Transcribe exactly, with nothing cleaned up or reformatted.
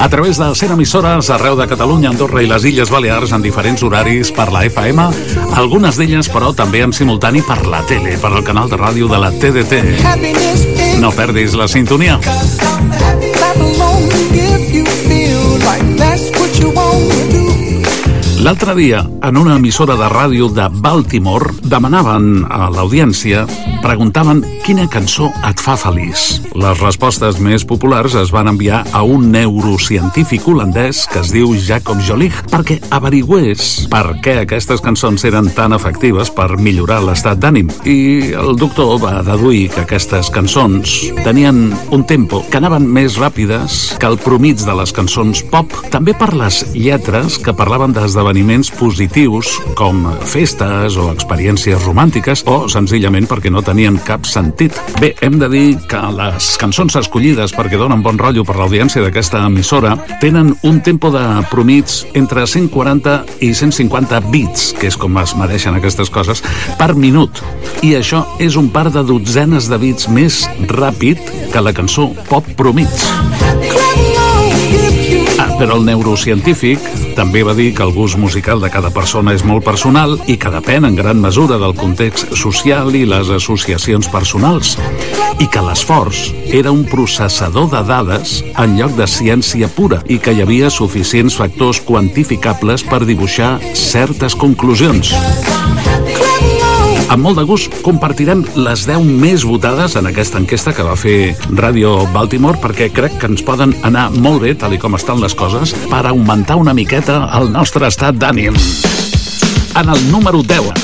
a través de cent emissores arreu de Catalunya, Andorra i les Illes Balears en diferents horaris per la F M, algunes d'elles però també en simultani per la tele, per al canal de ràdio de la T D T. No perdis la sintonia. L'altre dia, en una emissora de ràdio de Baltimore, demanaven a l'audiència, preguntaven quina cançó et fa feliç. Les respostes més populars es van enviar a un neurocientífic holandès que es diu Jacob Jolich perquè averigüés per què aquestes cançons eren tan efectives per millorar l'estat d'ànim. I el doctor va deduir que aquestes cançons tenien un tempo que anaven més ràpides que el promig de les cançons pop, també per les lletres que parlaven d'esdeveniments positius com festes o experiències romàntiques o senzillament perquè no tenien cap sentit. Bé, hem de dir que les cançons escollides perquè donen bon rotllo per l'audiència d'aquesta emissora tenen un tempo de promig entre cent quaranta i cent cinquanta bits, que és com es mereixen aquestes coses, per minut. I això és un par de dotzenes de bits més ràpid que la cançó pop promig. Ah, però el neurocientífic també va dir que el gust musical de cada persona és molt personal i que depèn en gran mesura del context social i les associacions personals, i que l'esforç era un processador de dades en lloc de ciència pura i que hi havia suficients factors quantificables per dibuixar certes conclusions. Amb molt de gust compartirem les deu més votades en aquesta enquesta que va fer Ràdio Baltimore perquè crec que ens poden anar molt bé, tal i com estan les coses, per augmentar una miqueta el nostre estat d'ànim. En el número deu,